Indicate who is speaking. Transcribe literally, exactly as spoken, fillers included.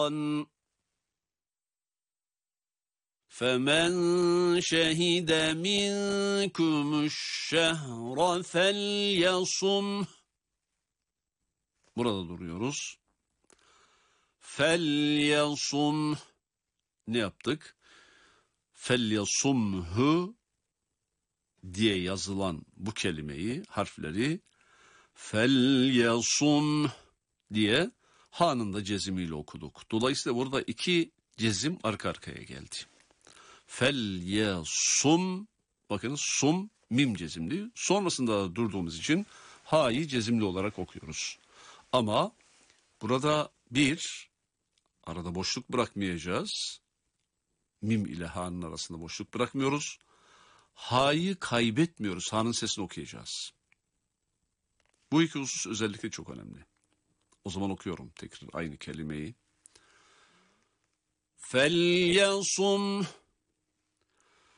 Speaker 1: شهرا فَمَنْ شَهِدَ مِنْكُمُ الشَّهْرَ فَلْيَصُمْهُ. Burada duruyoruz. فَلْيَصُمْهُ. Ne yaptık? فَلْيَصُمْهُ diye yazılan bu kelimeyi, harfleri فَلْيَصُمْهُ diye ha'nın da cezimiyle okuduk. Dolayısıyla burada iki cezim arka arkaya geldi. Felyasum, bakın sum mim cezimli. Sonrasında da durduğumuz için ha'yı cezimli olarak okuyoruz. Ama burada bir, arada boşluk bırakmayacağız. Mim ile ha'nın arasında boşluk bırakmıyoruz. Ha'yı kaybetmiyoruz. Ha'nın sesini okuyacağız. Bu iki husus özellikle çok önemli. O zaman okuyorum tekrar aynı kelimeyi. Felyasum.